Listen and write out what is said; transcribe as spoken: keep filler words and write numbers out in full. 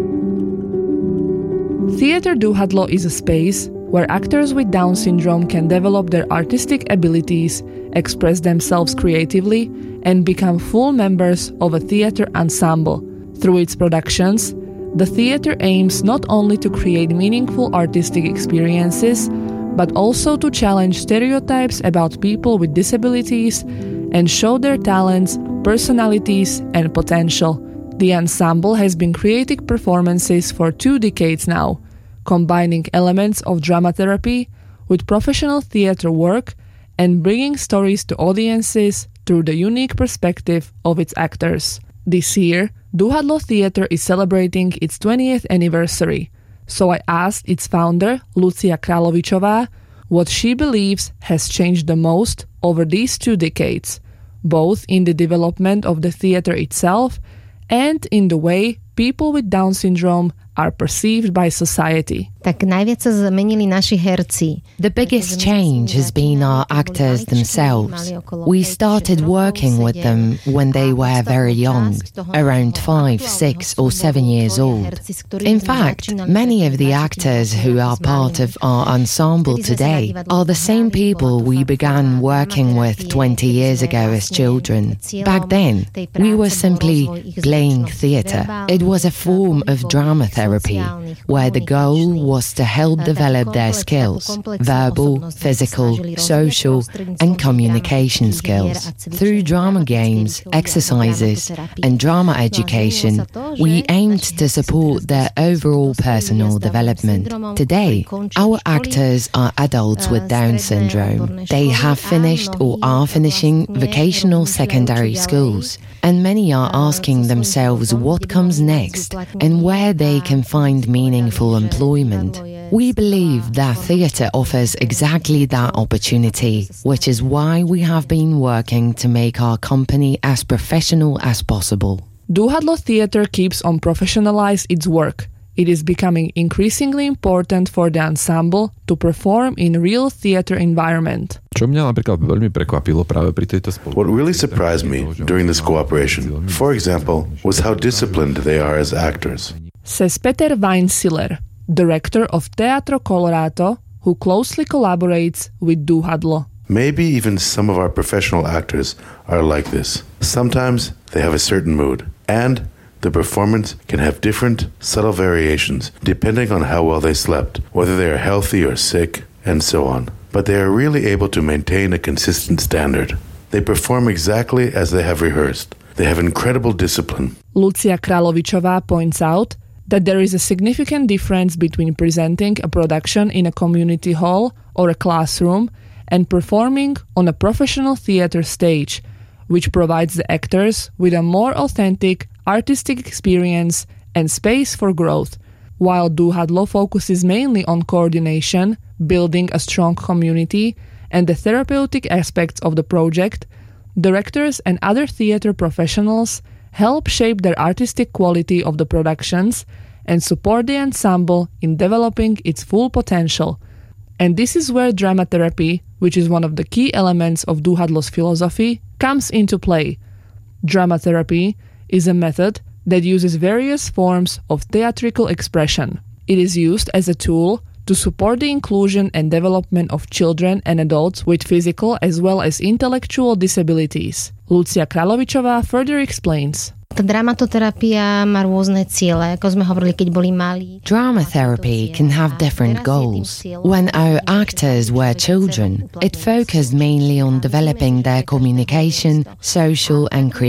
Theatre Duhadlo is a space where actors with Down syndrome can develop their artistic abilities, express themselves creatively, and become full members of a theatre ensemble. Through its productions, the theatre aims not only to create meaningful artistic experiences, but also to challenge stereotypes about people with disabilities and show their talents, personalities, and potential. The ensemble has been creating performances for two decades now, combining elements of drama therapy with professional theatre work and bringing stories to audiences through the unique perspective of its actors. This year, Duhadlo Theatre is celebrating its twentieth anniversary, so I asked its founder, Lucia Královičová, what she believes has changed the most over these two decades, both in the development of the theatre itself and in the way people with Down syndrome are perceived by society. Tak najviac sa zmenili naši herci. The biggest change has been our actors themselves. We started working with them when they were very young, around five, six or seven years old. In fact, many of the actors who are part of our ensemble today are the same people we began working with twenty years ago as children. Back then, we were simply playing theatre. It was a form of drama therapy, where the goal was to help develop their skills, verbal, physical, social, and communication skills. Through drama games, exercises, and drama education, we aimed to support their overall personal development. Today, our actors are adults with Down syndrome. They have finished or are finishing vocational secondary schools, and many are asking themselves what comes next and where they can find meaningful employment. We believe that theatre offers exactly that opportunity, which is why we have been working to make our company as professional as possible. Duhadlo Theatre keeps on professionalize its work. It is becoming increasingly important for the ensemble to perform in real theatre environment. Čo mňa napríklad veľmi prekvapilo práve pri tejto spolupráci. What really surprised me during this cooperation, for example, was how disciplined they are as actors. Says Peter Weinsiller, director of Teatro Colorado, who closely collaborates with Duhadlo. Maybe even some of our professional actors are like this. Sometimes they have a certain mood, and the performance can have different, subtle variations depending on how well they slept, whether they are healthy or sick, and so on. But they are really able to maintain a consistent standard. They perform exactly as they have rehearsed. They have incredible discipline. Lucia Královičová points out that there is a significant difference between presenting a production in a community hall or a classroom and performing on a professional theatre stage, which provides the actors with a more authentic artistic experience and space for growth. While Duhadlo focuses mainly on coordination, building a strong community, and the therapeutic aspects of the project, directors and other theatre professionals help shape their artistic quality of the productions and support the ensemble in developing its full potential. And this is where drama therapy, which is one of the key elements of Duhadlo's philosophy, comes into play. Drama therapy is a method that uses various forms of theatrical expression. It is used as a tool to support the inclusion and development of children and adults with physical as well as intellectual disabilities. Lucia Královičová further explains. Dramatoterapia má rôzne ciele, ako sme hovorili, keď boli malí. Drama therapy can have different goals. When our actors were children, it focused mainly on developing their communication, social and creative